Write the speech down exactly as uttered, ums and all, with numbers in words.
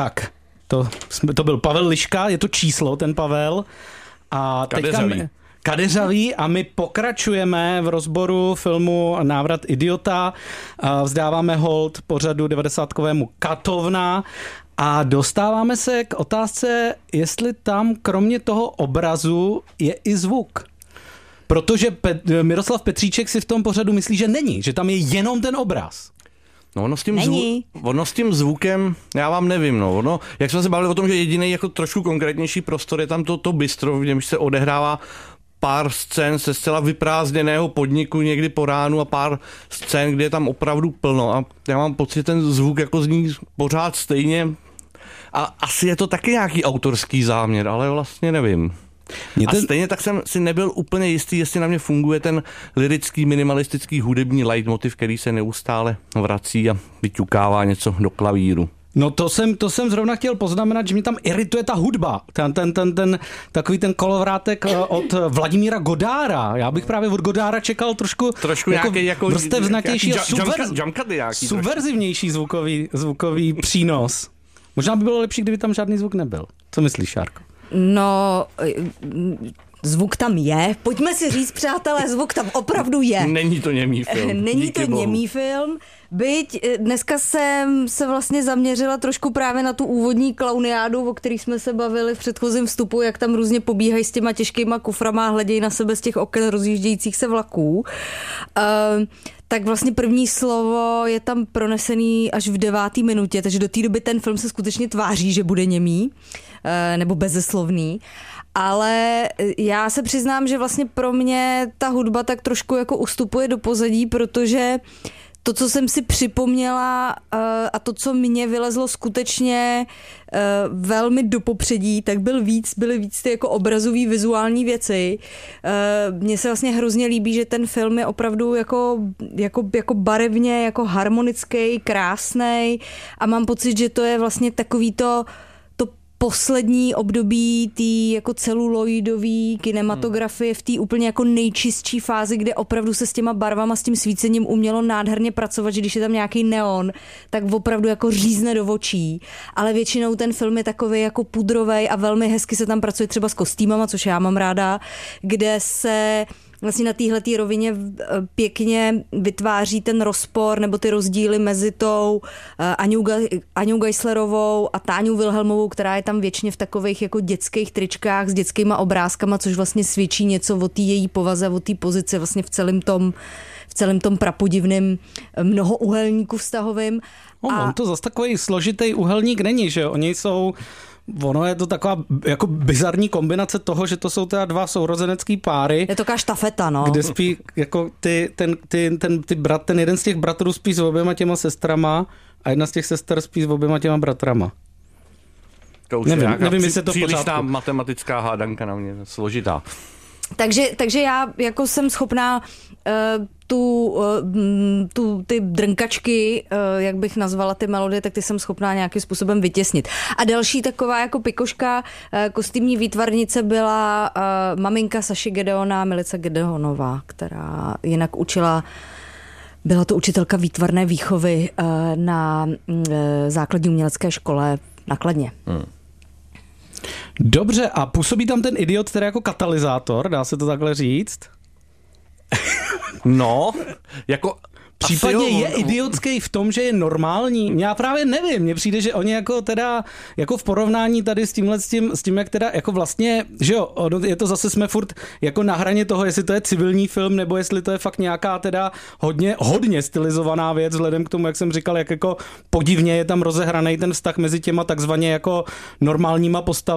Tak, to, to byl Pavel Liška, je to číslo, ten Pavel. A Kadeřavý. Teďka, Kadeřavý a my pokračujeme v rozboru filmu Návrat idiota. Vzdáváme hold pořadu devadesátkovému Katovna a dostáváme se k otázce, jestli tam kromě toho obrazu je i zvuk. Protože Pe- Miroslav Petříček si v tom pořadu myslí, že není, že tam je jenom ten obraz. No ono s, tím zvu- ono s tím zvukem, já vám nevím, no. Ono, jak jsme se bavili o tom, že jediný jako trošku konkrétnější prostor je tam to, to bistro, v němž se odehrává pár scén ze zcela vyprázdněného podniku někdy po ránu a pár scén, kde je tam opravdu plno a já mám pocit, že ten zvuk jako zní pořád stejně a asi je to taky nějaký autorský záměr, ale vlastně nevím. Ten... A stejně tak jsem si nebyl úplně jistý, jestli na mě funguje ten lyrický, minimalistický hudební leitmotiv, který se neustále vrací a vyťukává něco do klavíru. No to jsem, to jsem zrovna chtěl poznamenat, že mě tam irituje ta hudba. Ten, ten, ten, ten, takový ten kolovrátek od Vladimíra Godára. Já bych právě od Godára čekal trošku, trošku jako nějaký jako vrstevnatější a subverz, subverzivnější zvukový, zvukový přínos. Možná by bylo lepší, kdyby tam žádný zvuk nebyl. Co myslíš, Šárko? No, zvuk tam je. Pojďme si říct, přátelé, zvuk tam opravdu je. Není to němý film. Není to němý film. Byť dneska jsem se vlastně zaměřila trošku právě na tu úvodní klauniádu, o který jsme se bavili v předchozím vstupu, jak tam různě pobíhají s těma těžkýma kuframa a hledějí na sebe z těch oken rozjíždějících se vlaků. Uh, tak vlastně první slovo je tam pronesený až v devátý minutě, takže do té doby ten film se skutečně tváří, že bude němý nebo bezeslovný. Ale já se přiznám, že vlastně pro mě ta hudba tak trošku jako ustupuje do pozadí, protože to, co jsem si připomněla a to, co mě vylezlo skutečně velmi do popředí, tak byl víc, byly víc ty jako obrazový vizuální věci. Mně se vlastně hrozně líbí, že ten film je opravdu jako, jako, jako barevně, jako harmonický, krásnej a mám pocit, že to je vlastně takový to poslední období té jako celuloidové kinematografie v té úplně jako nejčistší fázi, kde opravdu se s těma barvama, s tím svícením umělo nádherně pracovat, že když je tam nějaký neon, tak opravdu jako řízne do očí. Ale většinou ten film je takový jako pudrovej a velmi hezky se tam pracuje třeba s kostýmama, což já mám ráda, kde se vlastně na téhletý rovině pěkně vytváří ten rozpor nebo ty rozdíly mezi tou Aňou, Aňou Geislerovou a Táňou Wilhelmovou, která je tam věčně v takových jako dětských tričkách s dětskýma obrázkama, což vlastně svědčí něco o té její povaze, o té pozici vlastně v celém tom, v celém tom prapodivném mnohouhelníku vztahovým. No, a... On to zase takový složitý úhelník není, že oni jsou... Ono je to taková jako bizarní kombinace toho, že to jsou teda dva sourozenecký páry. Je to taková štafeta, no. Kde spí jako ty, ten, ty, ten, ty brat, ten jeden z těch bratrů spí s oběma těma sestrama a jedna z těch sester spí s oběma těma bratrama. To už nevím, nevím, jestli to v pořádku. Přílišná matematická hádanka na mě, složitá. Takže, takže já jako jsem schopná uh, tu, uh, tu, ty drnkačky, uh, jak bych nazvala ty melodie, tak ty jsem schopná nějakým způsobem vytěsnit. A další taková jako pikoška uh, kostýmní výtvarnice byla uh, maminka Saši Gedeona, Milice Gedeonová, která jinak učila, byla to učitelka výtvarné výchovy uh, na uh, základní umělecké škole na Kladně. Hmm. Dobře, a působí tam ten idiot teda jako katalyzátor, dá se to takhle říct? No, jako... Případně je idiotský v tom, že je normální? Já právě nevím, mně přijde, že oni jako teda, jako v porovnání tady s tímhle, s tím, s tím jak teda, jako vlastně, že jo, je to zase jsme furt jako na hraně toho, jestli to je civilní film, nebo jestli to je fakt nějaká teda hodně, hodně stylizovaná věc, vzhledem k tomu, jak jsem říkal, jak jako podivně je tam rozehraný ten vztah mezi těma takzvaně jako normálníma postavami.